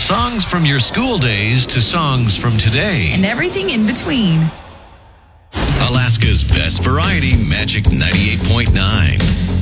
songs from your school days to songs from today. And everything in between. Alaska's best variety, Magic 98.9.